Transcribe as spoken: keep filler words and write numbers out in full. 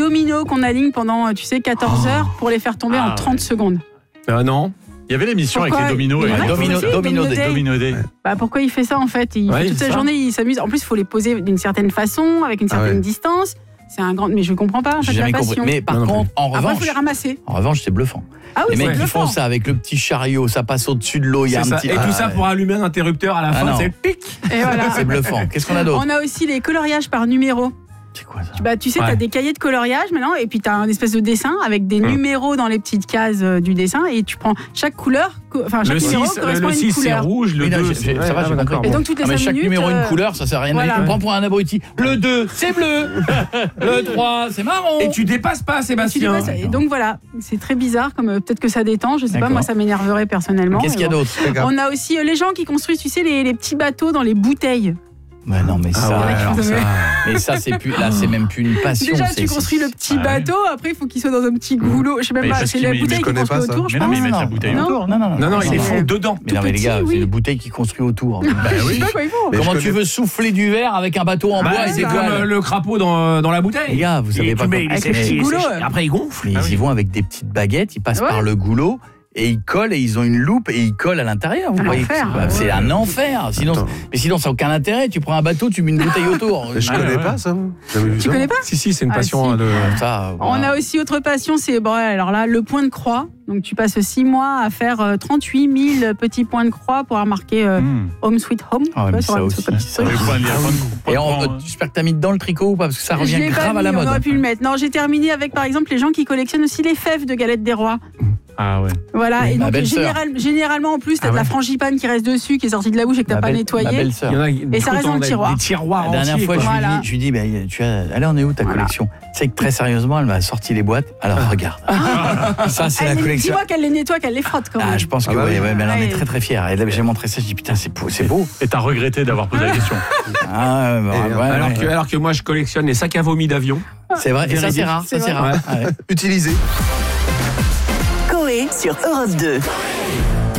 dominos qu'on aligne pendant, tu sais, quatorze heures pour les faire tomber Ah, en trente ouais. secondes. Ah non. Il y avait l'émission avec Pourquoi les dominos. Il y en et a les qui domino, font ça, domino, Domino Day. domino Day. Bah, pourquoi il fait ça en fait? Il Ouais, fait toute c'est sa ça. journée, il s'amuse. En plus, il faut les poser d'une certaine façon, avec une Ah certaine ouais. distance. C'est un grand. Mais je comprends pas en fait J'ai la jamais passion. compris. Mais par Non, non contre, en Après, il revanche, faut les ramasser. en revanche, c'est bluffant. Ah oui, Les c'est mecs qui bluffant. font ça avec le petit chariot, ça passe au-dessus de l'eau, il y a C'est un ça. petit. Et Ah, tout ça pour allumer un interrupteur à la Ah fin, non. c'est le pic. Et voilà. C'est bluffant. Qu'est-ce qu'on a d'autre? On a aussi les coloriages par numéro. C'est quoi ça? Bah, tu sais, Ouais. tu as des cahiers de coloriage maintenant, et puis tu as un espèce de dessin avec des Hum. numéros dans les petites cases euh, du dessin, et tu prends chaque couleur, co- enfin chaque Le numéro six, correspond le à une six c'est couleur. rouge, le Oui, non, deux j'ai- c'est. j'ai- ça va, Ouais, j'ai d'accord. compris. Et donc toutes les Ah, mais cinq chaque minutes, numéro euh, une couleur, ça sert à rien. voilà. On prend pour un abruti. Le deux, c'est bleu. Le trois, c'est marron. Et tu dépasses pas, tu Sébastien. dépasses- et donc voilà, c'est très bizarre, comme euh, peut-être que ça détend, je sais pas, D'accord. moi ça m'énerverait personnellement. Qu'est-ce qu'il y a mais bon. d'autre? On a aussi euh, les gens qui construisent, tu sais, les, les petits bateaux dans les bouteilles. Ouais, non, mais ça, Ah ouais, alors alors ça- ça. mais ça, c'est plus, là, c'est même plus une passion. Déjà, c'est- tu c'est- construis le petit Ah ouais. bateau, après il faut qu'il soit dans un petit goulot. Je sais même Mais pas, parce c'est qu'il la met- bouteille je qui connais construit pas ça. autour, je Mais non, mais pense. ils mettent la non, bouteille non, autour. non, non, non, Non, non, ils les c'est- font dedans. Mais non, mais les petit, gars, oui. c'est le bouteille qui construit autour. Bah Je sais oui. pas quoi ils font. Mais Comment je tu connais- veux souffler du verre avec un bateau en Bah, bois et c'est des comme voiles? euh, le crapaud dans, dans la Les bouteille. gars, vous savez Et pas tu mets, comment- il Avec est le petit séché, goulot, séché. ouais. Après, il gonfle. Mais Ah ils oui. y vont avec des petites baguettes, ils passent Ouais. par le goulot et ils collent et ils ont une loupe et ils collent à l'intérieur. Vous Un voyez, enfer. c'est- bah, c'est un enfer. Sinon, Attends. mais sinon, ça n'a aucun intérêt. Tu prends un bateau, tu mets une bouteille autour. Je Ah, connais ouais. pas ça. Vous avez vu Tu ça connais pas? Si, si, c'est une Ah, passion. si. hein, de- Ça, On voilà. a aussi autre passion, c'est bon, alors là, le point de croix. Donc tu passes six mois à faire euh, trente-huit mille petits points de croix pour marquer euh, Mmh. Home Sweet Home. Ah ouais, Tu vois, mais sur ça un- aussi, sur un petit ça truc. Le point de- le point de- point Et de on, prend, hein. j'espère que t'as mis dedans le tricot ou pas parce que ça Je revient l'ai pas grave à la mis, mode. On aurait pu le mettre. Non, j'ai terminé avec par exemple les gens qui collectionnent aussi les fèves de galettes des rois. Ah ouais. Voilà, Oui, et ma donc belle-sœur. général- généralement en plus, t'as Ah de la ouais. frangipane qui reste dessus, qui est sortie de la bouche et que t'as Ma pas belle- nettoyé. ma Il belle-sœur. y en a qui- Et ça reste dans le des- tiroir. Des tiroirs La dernière entiers, fois, je quoi. lui, Voilà. dis, je lui dis, bah, tu as, elle en est où ta Voilà. collection? Tu sais que très sérieusement, elle m'a sorti les boîtes. Alors regarde. Ça, c'est la Elle les- collection. Dis-moi qu'elle les nettoie, qu'elle les frotte quand même. Ah, je pense que Ah bah oui, oui. ouais, mais elle en est Ouais. très très fière. Et là, j'ai montré ça, je dis putain, c'est beau, c'est beau. Et t'as regretté d'avoir posé la question. Ah, ouais, Et, ouais, ouais, alors, ouais. que, alors que moi, je collectionne les sacs à vomi d'avion. C'est vrai, et ça c'est rare, ça C'est c'est vrai. rare. Ouais. Utilisé. Coé sur Europe deux.